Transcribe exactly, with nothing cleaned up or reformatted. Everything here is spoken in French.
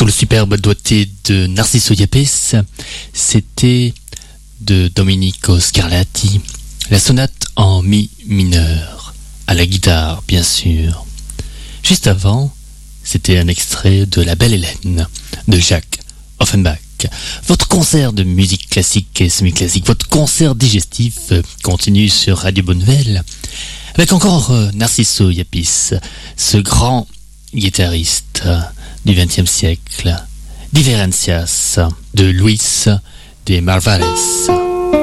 Sur le superbe doigté de Narciso Yepes, c'était de Domenico Scarlatti, la sonate en mi mineur, à la guitare bien sûr. Juste avant, c'était un extrait de La Belle Hélène de Jacques Offenbach. Votre concert de musique classique et semi-classique, votre concert digestif continue sur Radio Bonne-Nouvelle avec encore euh, Narciso Yepes, ce grand guitariste du vingtième siècle, Diverencias de Luis de Marvares.